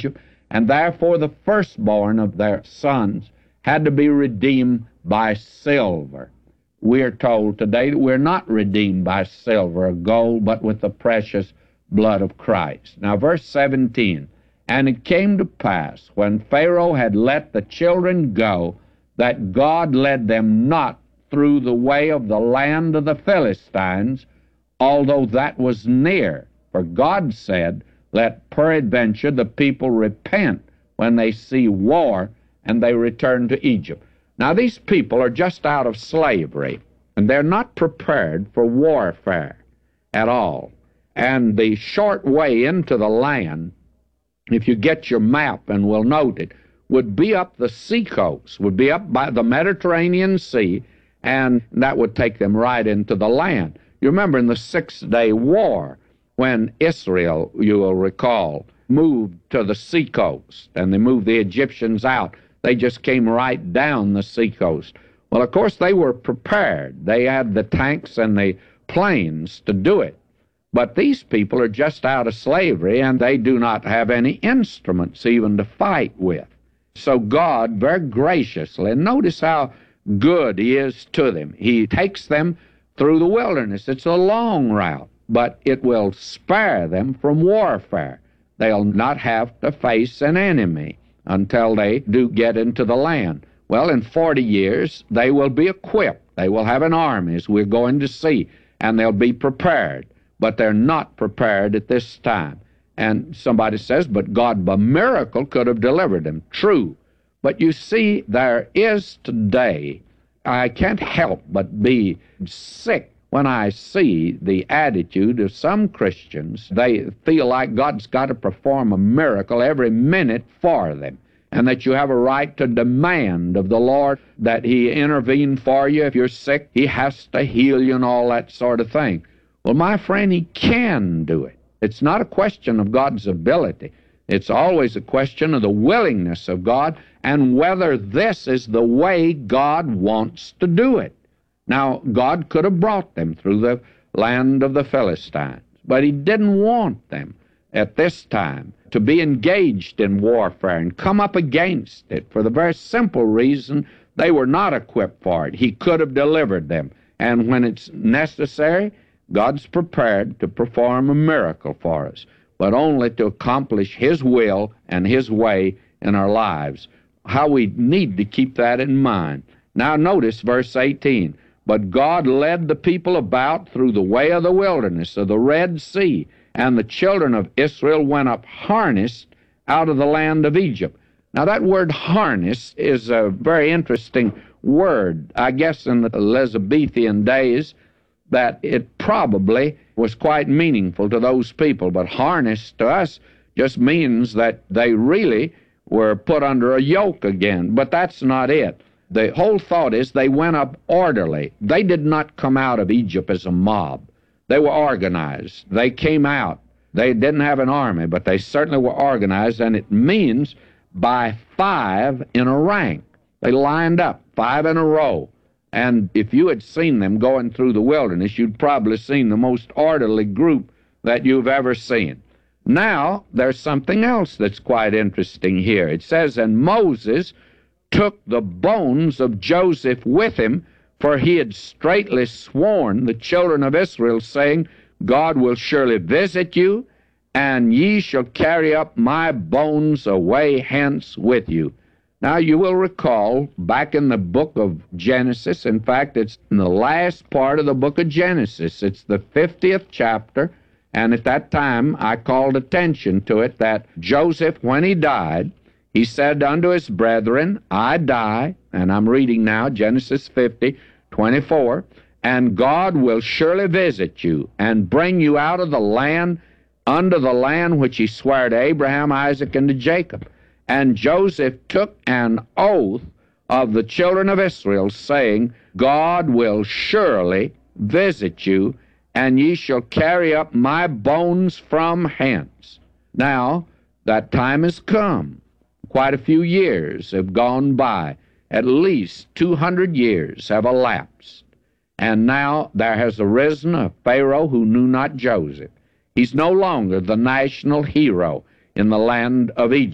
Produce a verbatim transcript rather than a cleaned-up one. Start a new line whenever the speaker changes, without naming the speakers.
Egypt, and therefore the firstborn of their sons had to be redeemed by silver. We're told today that we're not redeemed by silver or gold, but with the precious blood of Christ. Now, verse seventeen, and it came to pass, when Pharaoh had let the children go, that God led them not through the way of the land of the Philistines, although that was near. For God said, let peradventure the people repent when they see war, and they return to Egypt. Now, these people are just out of slavery, and they're not prepared for warfare at all. And the short way into the land, if you get your map and will note it, would be up the seacoast, would be up by the Mediterranean Sea, and that would take them right into the land. You remember in the Six-Day War, when Israel, you will recall, moved to the seacoast, and they moved the Egyptians out. They just came right down the seacoast. Well, of course, they were prepared. They had the tanks and the planes to do it. But these people are just out of slavery, and they do not have any instruments even to fight with. So God, very graciously, and notice how good He is to them. He takes them through the wilderness. It's a long route, but it will spare them from warfare. They'll not have to face an enemy until they do get into the land. Well, in forty years, they will be equipped. They will have an army, as we're going to see, and they'll be prepared. But they're not prepared at this time. And somebody says, but God, by miracle, could have delivered them. True. But you see, there is today, I can't help but be sick when I see the attitude of some Christians. They feel like God's got to perform a miracle every minute for them, and that you have a right to demand of the Lord that He intervene for you. If you're sick, He has to heal you and all that sort of thing. Well, my friend, He can do it. It's not a question of God's ability. It's always a question of the willingness of God and whether this is the way God wants to do it. Now, God could have brought them through the land of the Philistines, but He didn't want them at this time to be engaged in warfare and come up against it for the very simple reason they were not equipped for it. He could have delivered them, and when it's necessary, God's prepared to perform a miracle for us, but only to accomplish His will and His way in our lives. How we need to keep that in mind. Now notice verse eighteen. But God led the people about through the way of the wilderness of the Red Sea, and the children of Israel went up harnessed out of the land of Egypt. Now that word harness is a very interesting word. I guess in the Elizabethan days that it probably was quite meaningful to those people, but harness to us just means that they really were put under a yoke again, but that's not it. The whole thought is they went up orderly. They did not come out of Egypt as a mob. They were organized. They came out. They didn't have an army, but they certainly were organized, and it means by five in a rank. They lined up, five in a row. And if you had seen them going through the wilderness, you'd probably seen the most orderly group that you've ever seen. Now, there's something else that's quite interesting here. It says, and Moses took the bones of Joseph with him, for he had straitly sworn the children of Israel, saying, God will surely visit you, and ye shall carry up my bones away hence with you. Now, you will recall, back in the book of Genesis, in fact, it's in the last part of the book of Genesis. It's the fiftieth chapter, and at that time I called attention to it that Joseph, when he died, he said unto his brethren, I die, and I'm reading now Genesis fifty, twenty-four, and God will surely visit you and bring you out of the land unto the land which He sware to Abraham, Isaac, and to Jacob. And Joseph took an oath of the children of Israel, saying, God will surely visit you, and ye shall carry up my bones from hence. Now, that time has come. Quite a few years have gone by. At least two hundred years have elapsed. And now there has arisen a Pharaoh who knew not Joseph. He's no longer the national hero in the land of Egypt.